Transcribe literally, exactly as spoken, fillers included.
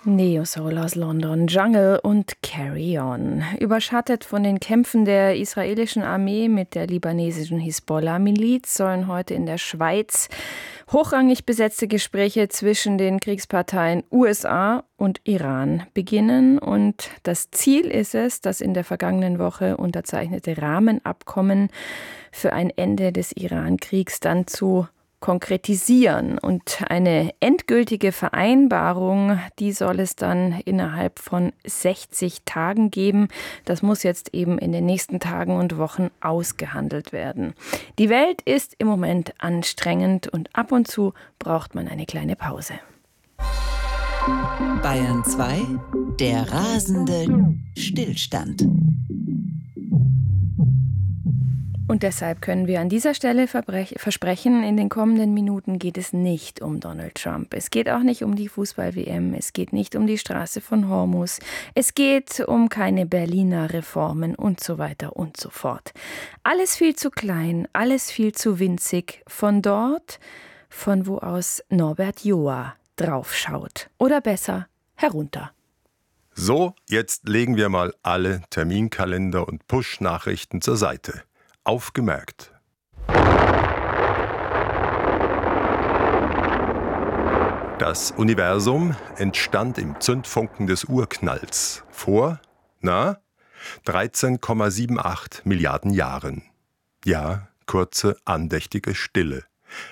Neo Soul aus London, Jungle und Carry On. Überschattet von den Kämpfen der israelischen Armee mit der libanesischen Hisbollah-Miliz sollen heute in der Schweiz hochrangig besetzte Gespräche zwischen den Kriegsparteien U S A und Iran beginnen. Und das Ziel ist es, das in der vergangenen Woche unterzeichnete Rahmenabkommen für ein Ende des Iran-Kriegs dann zu konkretisieren. Und eine endgültige Vereinbarung, die soll es dann innerhalb von sechzig Tagen geben. Das muss jetzt eben in den nächsten Tagen und Wochen ausgehandelt werden. Die Welt ist im Moment anstrengend und ab und zu braucht man eine kleine Pause. Bayern zwei, der rasende Stillstand. Und deshalb können wir an dieser Stelle versprechen, in den kommenden Minuten geht es nicht um Donald Trump. Es geht auch nicht um die Fußball-W M. Es geht nicht um die Straße von Hormuz. Es geht um keine Berliner Reformen und so weiter und so fort. Alles viel zu klein, alles viel zu winzig. Von dort, von wo aus Norbert Joa draufschaut. Oder besser, herunter. So, jetzt legen wir mal alle Terminkalender und Push-Nachrichten zur Seite. Aufgemerkt. Das Universum entstand im Zündfunken des Urknalls vor, na, dreizehn Komma achtundsiebzig Milliarden Jahren. Ja, kurze, andächtige Stille.